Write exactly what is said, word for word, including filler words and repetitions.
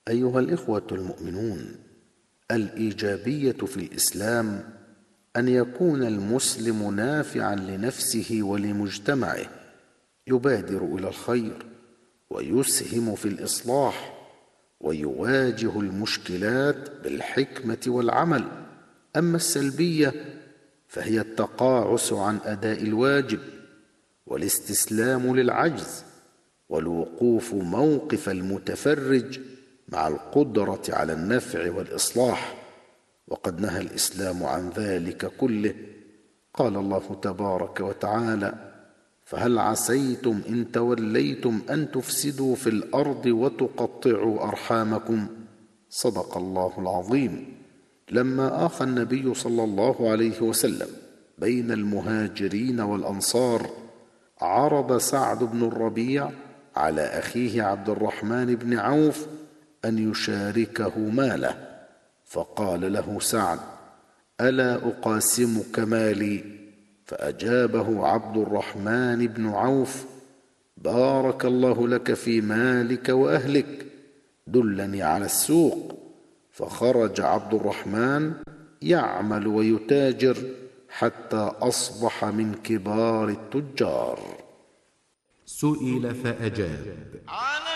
أيها الإخوة المؤمنون، الإيجابية في الإسلام أن يكون المسلم نافعا لنفسه ولمجتمعه، يبادر إلى الخير ويسهم في الإصلاح ويواجه المشكلات بالحكمة والعمل. أما السلبية فهي التقاعس عن أداء الواجب والاستسلام للعجز والوقوف موقف المتفرج مع القدرة على النفع والإصلاح، وقد نهى الإسلام عن ذلك كله. قال الله تبارك وتعالى: فهل عسيتم إن توليتم أن تفسدوا في الأرض وتقطعوا أرحامكم؟ صدق الله العظيم. لما آخى النبي صلى الله عليه وسلم بين المهاجرين والأنصار، عرض سعد بن الربيع على أخيه عبد الرحمن بن عوف أن يشاركه ماله، فقال له سعد: ألا أقاسمك مالي؟ فأجابه عبد الرحمن بن عوف: بارك الله لك في مالك وأهلك، دلني على السوق. فخرج عبد الرحمن يعمل ويتاجر حتى أصبح من كبار التجار. سئل فأجاب: